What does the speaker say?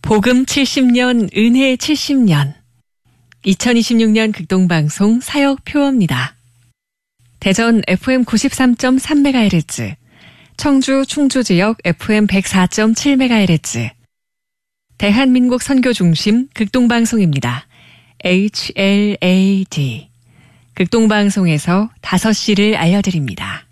복음 70년, 은혜 70년. 2026년 극동방송 사역 표어입니다. 대전 FM 93.3MHz, 청주 충주지역 FM 104.7MHz, 대한민국 선교중심 극동방송입니다. HLAD. 극동방송에서 5시를 알려드립니다.